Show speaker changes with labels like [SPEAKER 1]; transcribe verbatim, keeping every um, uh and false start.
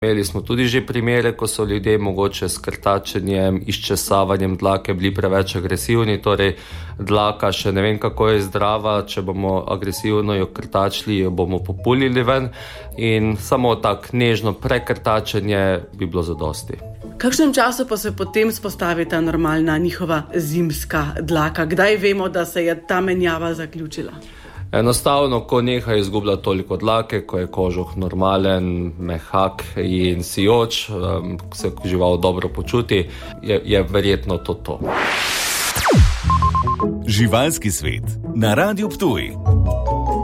[SPEAKER 1] Imeli smo tudi že primere, ko so ljudje mogoče s krtačenjem, izčesavanjem dlake bili preveč agresivni, torej dlaka še ne vem kako je zdrava, če bomo agresivno jo krtačili, jo bomo populili ven in samo tak nežno prekrtačenje bi bilo zadosti.
[SPEAKER 2] V kakšnem času pa se potem spostavi ta normalna njihova zimska dlaka? Kdaj vemo, da se je ta menjava zaključila?
[SPEAKER 1] Enostavno, ko neha izgublja toliko dlake, ko je kožuh normalen, mehak in sijoč, ko se žival dobro počuti, je, je verjetno to to.
[SPEAKER 3] Živalski svet na Radiu Ptuj.